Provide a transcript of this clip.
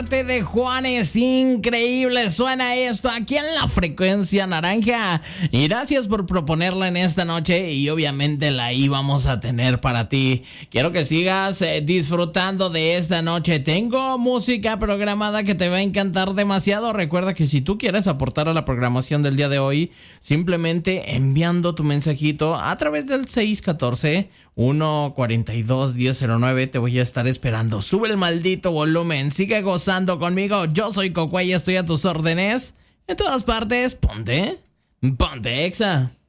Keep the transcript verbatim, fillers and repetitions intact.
parte de Juanes, increíble suena esto aquí en la frecuencia naranja. Y gracias por proponerla en esta noche y obviamente la íbamos a tener para ti. Quiero que sigas eh, disfrutando de esta noche. Tengo música programada que te va a encantar demasiado. Recuerda que si tú quieres aportar a la programación del día de hoy, simplemente enviando tu mensajito a través del seis uno cuatro, uno cuatro dos, uno cero cero nueve, te voy a estar esperando. Sube el maldito volumen, sigue gozando conmigo. Yo soy Cocuay y estoy a tus órdenes. En todas partes, ponte, ponte Exa.